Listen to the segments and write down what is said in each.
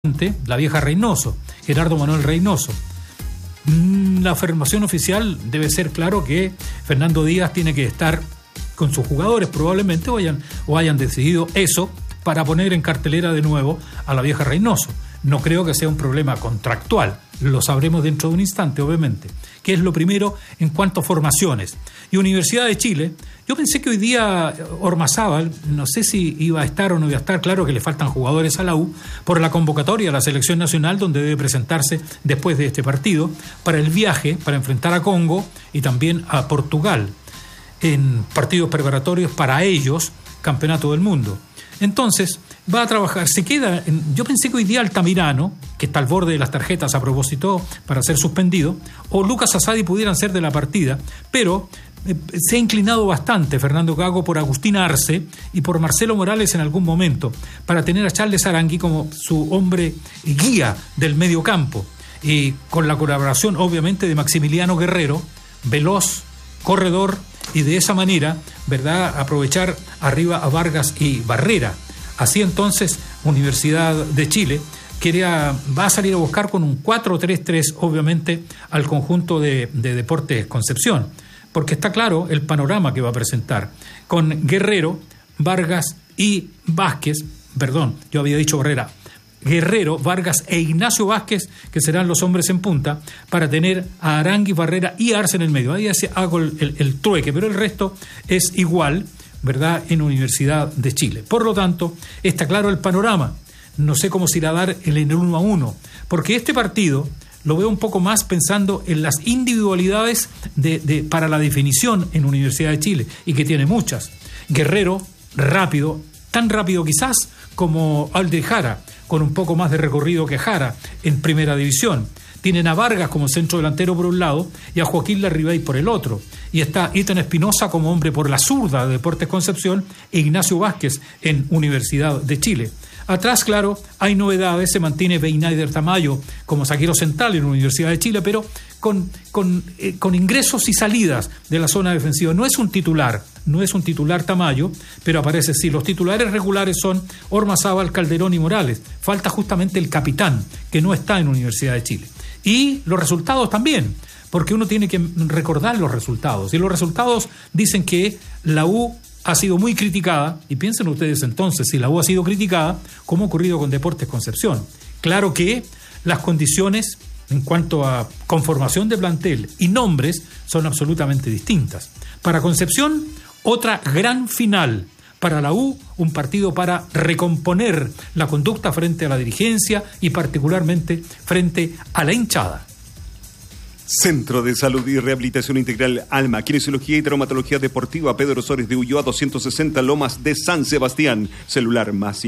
la vieja Reynoso, Gerardo Manuel Reynoso. La afirmación oficial debe ser claro que Fernando Díaz tiene que estar con sus jugadores probablemente o hayan decidido eso para poner en cartelera de nuevo a la vieja Reynoso. No creo que sea un problema contractual, lo sabremos dentro de un instante, obviamente, que es lo primero en cuanto a formaciones. Y Universidad de Chile, yo pensé que hoy día Ormazábal, no sé si iba a estar o no iba a estar, claro que le faltan jugadores a la U, por la convocatoria a la selección nacional, donde debe presentarse después de este partido, para el viaje, para enfrentar a Congo y también a Portugal, en partidos preparatorios para ellos, Campeonato del Mundo. Entonces, va a trabajar, yo pensé que hoy día Altamirano, que está al borde de las tarjetas a propósito para ser suspendido, o Lucas Asadi pudieran ser de la partida, pero se ha inclinado bastante Fernando Gago por Agustín Arce y por Marcelo Morales en algún momento, para tener a Charles Arangui como su hombre guía del medio campo, y con la colaboración obviamente de Maximiliano Guerrero, veloz, corredor, y de esa manera, ¿verdad?, aprovechar arriba a Vargas y Barrera. Así entonces, Universidad de Chile va a salir a buscar con un 4-3-3, obviamente, al conjunto de Deportes Concepción, porque está claro el panorama que va a presentar, con Guerrero, Vargas y Vázquez, yo había dicho Barrera, Guerrero, Vargas e Ignacio Vázquez, que serán los hombres en punta, para tener a Arangui, Barrera y Arce en el medio. Ahí hago el trueque, pero el resto es igual, ¿verdad?, en Universidad de Chile. Por lo tanto, está claro el panorama. No sé cómo se irá a dar en el 1-1, porque este partido lo veo un poco más pensando en las individualidades para la definición en Universidad de Chile, y que tiene muchas. Guerrero, rápido, tan rápido quizás como Alder Jara, con un poco más de recorrido que Jara en primera división. Tienen a Vargas como centro delantero por un lado y a Joaquín Larribey por el otro. Y está Ethan Espinosa como hombre por la zurda de Deportes Concepción e Ignacio Vázquez en Universidad de Chile. Atrás, claro, hay novedades, se mantiene Beinaider Tamayo como zaguero central en Universidad de Chile, pero con ingresos y salidas de la zona defensiva. No es un titular Tamayo, pero aparece sí. Los titulares regulares son Ormazábal, Calderón y Morales. Falta justamente el capitán, que no está en Universidad de Chile. Y los resultados también, porque uno tiene que recordar los resultados. Y los resultados dicen que la U ha sido muy criticada, y piensen ustedes entonces, si la U ha sido criticada, ¿cómo ha ocurrido con Deportes Concepción? Claro que las condiciones en cuanto a conformación de plantel y nombres son absolutamente distintas. Para Concepción, otra gran final. Para la U, un partido para recomponer la conducta frente a la dirigencia y particularmente frente a la hinchada. Centro de Salud y Rehabilitación Integral Alma, Kinesiología y Traumatología Deportiva, Pedro Sores de Ulloa 260, Lomas de San Sebastián. Celular más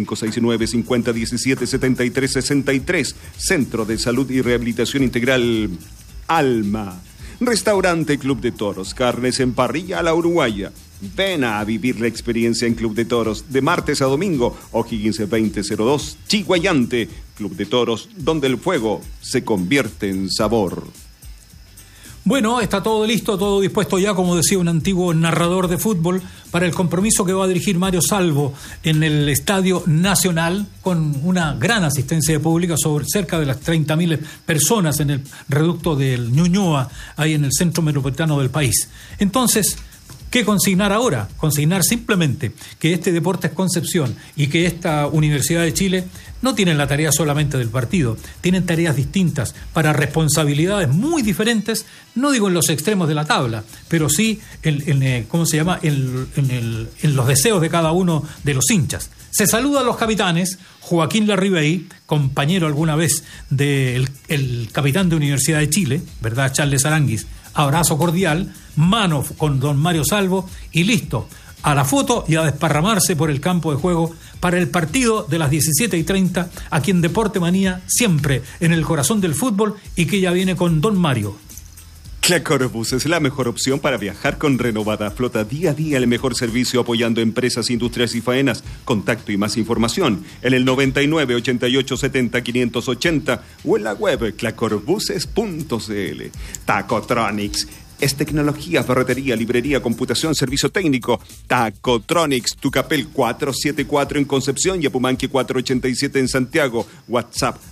569-5017-7363. Centro de Salud y Rehabilitación Integral Alma. Restaurante Club de Toros, carnes en parrilla a la uruguaya. Ven a vivir la experiencia en Club de Toros de martes a domingo, O'Higgins 2002, Chiguayante. Club de Toros, donde el fuego se convierte en sabor. Bueno, está todo listo, todo dispuesto ya, como decía un antiguo narrador de fútbol, para el compromiso que va a dirigir Mario Salvo en el Estadio Nacional, con una gran asistencia de pública, sobre cerca de las 30.000 personas en el reducto del Ñuñoa, ahí en el centro metropolitano del país. Entonces, ¿qué consignar ahora? Consignar simplemente que este Deportes Concepción y que esta Universidad de Chile no tienen la tarea solamente del partido, tienen tareas distintas para responsabilidades muy diferentes, no digo en los extremos de la tabla, pero sí en los deseos de cada uno de los hinchas. Se saluda a los capitanes, Joaquín Larribey, compañero alguna vez del capitán de Universidad de Chile, ¿verdad?, Charles Arangui. Abrazo cordial, mano con don Mario Salvo y listo, a la foto y a desparramarse por el campo de juego para el partido de las 17:30, aquí en Deporte Manía, siempre en el corazón del fútbol, y que ya viene con don Mario. Clacorbus es la mejor opción para viajar con renovada flota. Día a día el mejor servicio apoyando empresas, industrias y faenas. Contacto y más información en el 99 88 70 580 o en la web clacorbuses.cl. Tacotronics, Es tecnología, ferretería, librería, computación, servicio técnico. Tacotronics, Tucapel 474 en Concepción y Apumanque 487 en Santiago. WhatsApp